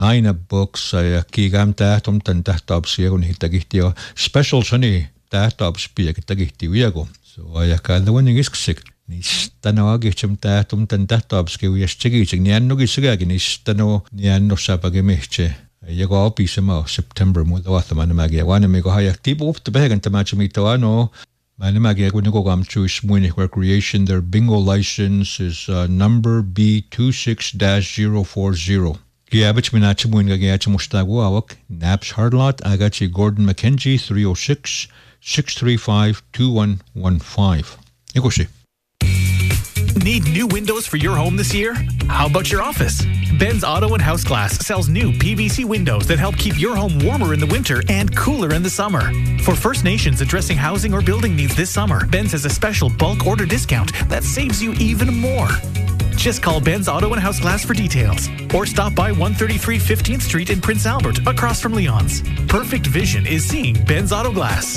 aina books kiigam tähtum tän tähtaapsiagun hittagihtia special sani tähtaapspiakitagihtiuiagu so ajakaalluanin isksik nistano agihtim tähtum tän tähtaapskiuiastigitsig niannugisagagi nistano niannussapagimihche jago opisema September muutavathamanamägiä vanhemmiko hajaktiipu uptapähäkäntämätsimittavano Manamagia Gwinigogam Jewish Munich Recreation. Their bingo license is number B26-040. Giabich Minachi Muingagiachi Mustaguawak, Naps Hardlot, Agachi Gordon McKenzie, 306-635-2115. Ikoshi. Need new windows for your home this year? How about your office? Ben's Auto and House Glass sells new PVC windows that help keep your home warmer in the winter and cooler in the summer. For First Nations addressing housing or building needs this summer, Ben's has a special bulk order discount that saves you even more. Just call Ben's Auto and House Glass for details or stop by 133 15th Street in Prince Albert across from Leon's. Perfect vision is seeing Ben's Auto Glass.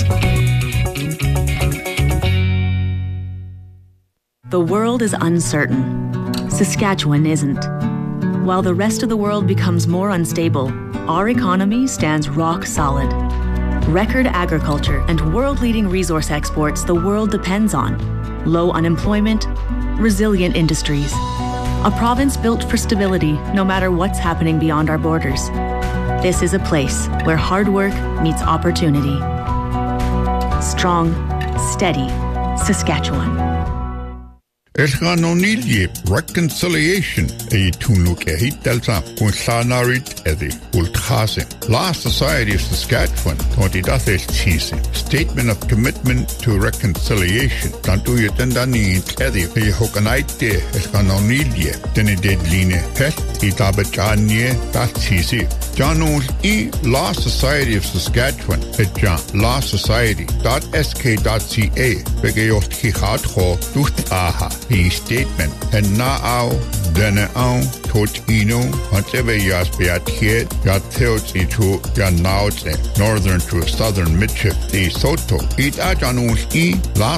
The world is uncertain. Saskatchewan isn't. While the rest of the world becomes more unstable, our economy stands rock solid. Record agriculture and world-leading resource exports the world depends on. Low unemployment, resilient industries. A province built for stability no matter what's happening beyond our borders. This is a place where hard work meets opportunity. Strong, steady Saskatchewan. Esganonilje reconciliation tunuk hitalsa kun sanarit edi ulkhase. La Society of Saskatchewan 2010 Statement of Commitment to Reconciliation. Tantu yetendani edi hokanaite esganonilje deni dedline pet itabachanye tatisi. Janus e La Society of Saskatchewan etja lasociety.sk.ca begeyot hihatho duhtaha. The statement and now then tot ino whatever yas beat here got theots into ya nauts northern to southern midship the soto it ajanus e la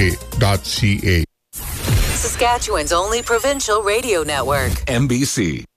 society.sk.ca Saskatchewan's only provincial radio network. MBC.